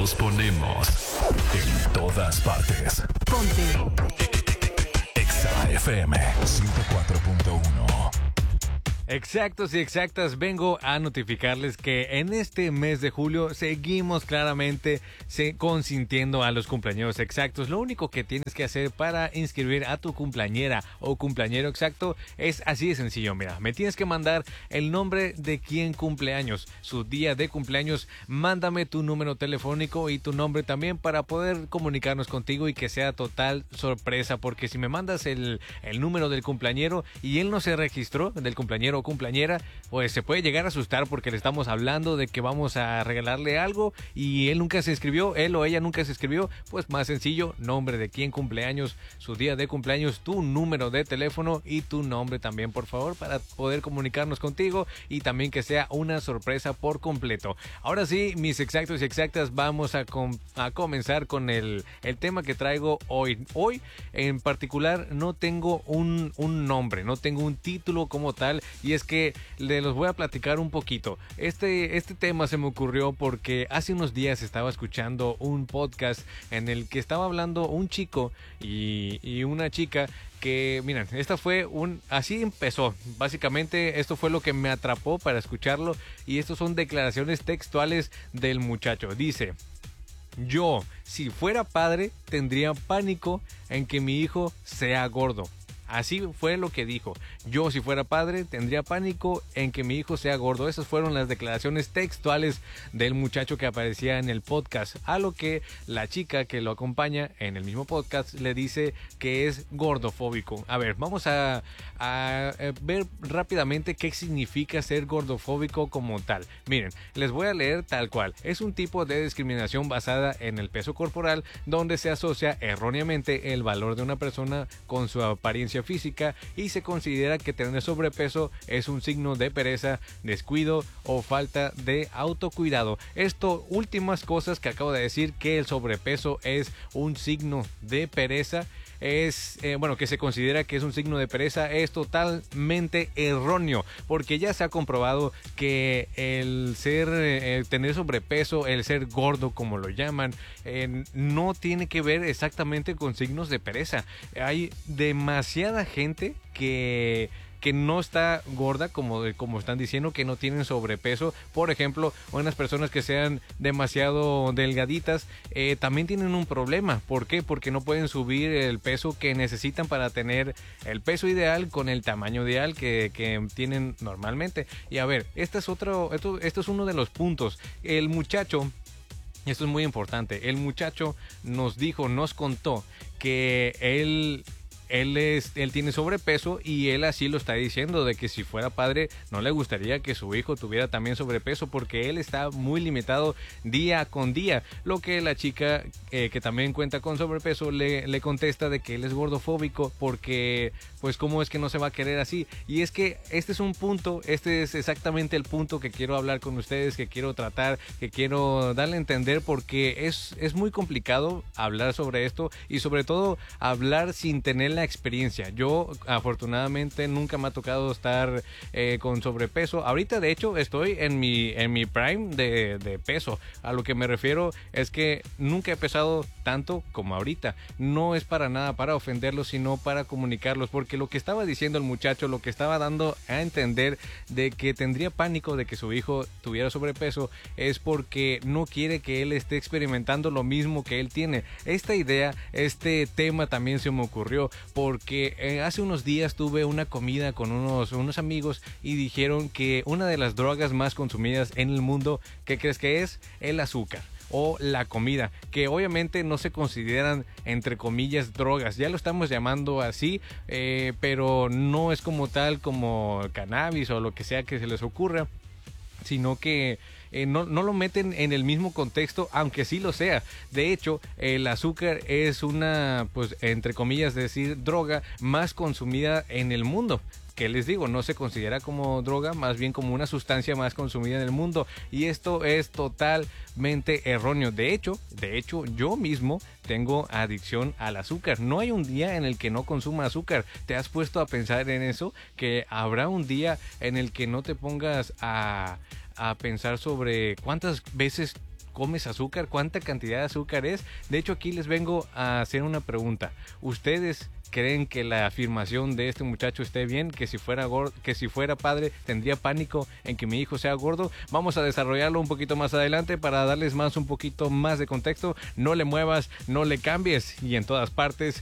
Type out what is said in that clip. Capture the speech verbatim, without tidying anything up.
Nos ponemos en todas partes. Ponte. Exa F M ciento cuatro punto uno. Exactos y exactas, vengo a notificarles que en este mes de julio seguimos claramente se consintiendo a los cumpleaños exactos. Lo único que tienes que hacer para inscribir a tu cumpleañera o cumpleañero exacto es así de sencillo. Mira, me tienes que mandar el nombre de quien cumpleaños, su día de cumpleaños. Mándame tu número telefónico y tu nombre también para poder comunicarnos contigo y que sea total sorpresa, porque si me mandas el, el número del cumpleañero y él no se registró, del cumpleañero o cumpleañera, pues se puede llegar a asustar porque le estamos hablando de que vamos a regalarle algo y él nunca se inscribió, él o ella nunca se inscribió. Pues más sencillo, nombre de quién cumpleaños, su día de cumpleaños, tu número de teléfono y tu nombre también, por favor, para poder comunicarnos contigo y también que sea una sorpresa por completo. Ahora sí, mis exactos y exactas, vamos a, com a comenzar con el, el tema que traigo hoy. Hoy en particular no tengo un, un nombre, no tengo un título como tal. Y es que les los voy a platicar un poquito. Este, este tema se me ocurrió porque hace unos días estaba escuchando un podcast en el que estaba hablando un chico y, y una chica que, miren, esta fue un... Así empezó. Básicamente esto fue lo que me atrapó para escucharlo y estos son declaraciones textuales del muchacho. Dice: yo, si fuera padre, tendría pánico en que mi hijo sea gordo. Así fue lo que dijo. Yo, si fuera padre, tendría pánico en que mi hijo sea gordo. Esas fueron las declaraciones textuales del muchacho que aparecía en el podcast. A lo que la chica que lo acompaña en el mismo podcast le dice que es gordofóbico. A ver, vamos a, a, a ver rápidamente qué significa ser gordofóbico como tal. Miren, les voy a leer tal cual. Es un tipo de discriminación basada en el peso corporal, donde se asocia erróneamente el valor de una persona con su apariencia física y se considera que tener sobrepeso es un signo de pereza, descuido o falta de autocuidado. Esto, últimas cosas que acabo de decir, que el sobrepeso es un signo de pereza, es eh, bueno, que se considera que es un signo de pereza, es totalmente erróneo, porque ya se ha comprobado que el ser eh, tener sobrepeso, el ser gordo como lo llaman, eh, no tiene que ver exactamente con signos de pereza. Hay demasiada gente que que no está gorda, como, como están diciendo, que no tienen sobrepeso. Por ejemplo, unas personas que sean demasiado delgaditas eh, también tienen un problema. ¿Por qué? Porque no pueden subir el peso que necesitan para tener el peso ideal con el tamaño ideal que, que tienen normalmente. Y a ver, este es otro, esto, esto es uno de los puntos. El muchacho, esto es muy importante, el muchacho nos dijo, nos contó que él... Él, es, él tiene sobrepeso y él así lo está diciendo, de que si fuera padre no le gustaría que su hijo tuviera también sobrepeso, porque él está muy limitado día con día. Lo que la chica eh, que también cuenta con sobrepeso le, le contesta de que él es gordofóbico, porque pues cómo es que no se va a querer así. Y es que este es un punto, este es exactamente el punto que quiero hablar con ustedes, que quiero tratar, que quiero darle a entender, porque es, es muy complicado hablar sobre esto y sobre todo hablar sin tener la experiencia. Yo afortunadamente nunca me ha tocado estar eh, con sobrepeso. Ahorita de hecho estoy en mi, en mi prime de, de peso. A lo que me refiero es que nunca he pesado tanto como ahorita. No es para nada para ofenderlos, sino para comunicarlos, porque lo que estaba diciendo el muchacho, lo que estaba dando a entender de que tendría pánico de que su hijo tuviera sobrepeso, es porque no quiere que él esté experimentando lo mismo que él tiene. Esta idea, este tema también se me ocurrió porque eh, hace unos días tuve una comida con unos, unos amigos y dijeron que una de las drogas más consumidas en el mundo, ¿qué crees que es? El azúcar o la comida, que obviamente no se consideran entre comillas drogas, ya lo estamos llamando así, eh, pero no es como tal como cannabis o lo que sea que se les ocurra, sino que eh, no, no lo meten en el mismo contexto, aunque sí lo sea. De hecho, el azúcar es una, pues entre comillas decir, droga más consumida en el mundo. ¿Qué les digo? No se considera como droga, más bien como una sustancia más consumida en el mundo, y esto es totalmente erróneo. De hecho, de hecho, yo mismo tengo adicción al azúcar. No hay un día en el que no consuma azúcar. ¿Te has puesto a pensar en eso? Que habrá un día en el que no te pongas a, a pensar sobre cuántas veces comes azúcar? ¿Cuánta cantidad de azúcar es? De hecho, aquí les vengo a hacer una pregunta. ¿Ustedes creen que la afirmación de este muchacho esté bien? Que si fuera gordo, que si fuera padre tendría pánico en que mi hijo sea gordo. Vamos a desarrollarlo un poquito más adelante para darles más un poquito más de contexto. No le muevas, no le cambies, y en todas partes